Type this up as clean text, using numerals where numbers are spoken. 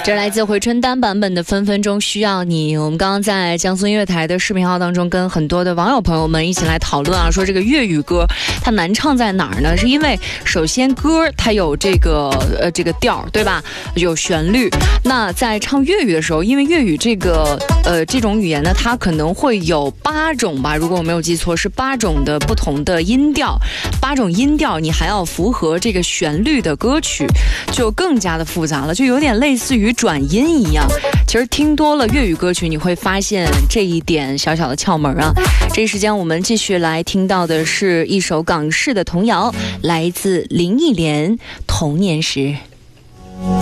这来自回春丹版本的分分钟需要你。我们刚刚在江苏音乐台的视频号当中跟很多的网友朋友们一起来讨论啊，说这个粤语歌它难唱在哪儿呢？是因为首先歌它有这个调，对吧？有旋律。那在唱粤语的时候，因为粤语这种语言呢，它可能会有8种吧，如果我没有记错，是8种的不同的音调，8种音调你还要符合这个旋律的歌曲，就更加的复杂了，就有点类似于转音一样。其实听多了粤语歌曲，你会发现这一点小小的窍门啊。这一时间我们继续来听到的是一首港式的童谣，来自林忆莲《童年时》。